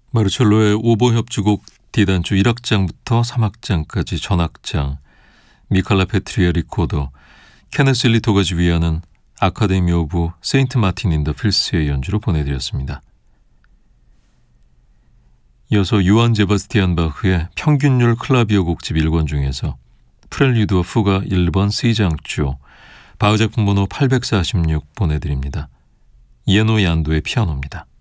마르첼로의 오보협주곡 D단조 1악장부터 3악장까지 전악장, 미칼라 페트리의 리코더, 케네스 리토가 지휘하는 아카데미 오브 세인트 마틴 인 더 필스의 연주로 보내드렸습니다. 이어서 요한 제바스티안 바흐의 평균율 클라비오 곡집 1권 중에서 프렐류드와 푸가 1번 C장조, 바흐 작품 번호 846 보내드립니다. 이에노 얀도의 피아노입니다.